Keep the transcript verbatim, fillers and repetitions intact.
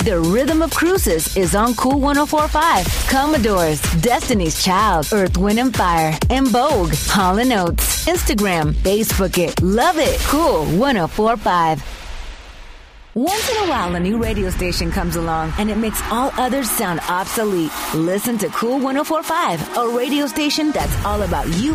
The rhythm of cruises is on Cool ten forty-five. Commodores, Destiny's Child, Earth, Wind and Fire, and Vogue. Hall and Oates. Instagram, Facebook it. Love it. Cool ten forty-five. Once in a while, a new radio station comes along and it makes all others sound obsolete. Listen to Cool ten forty-five, a radio station that's all about you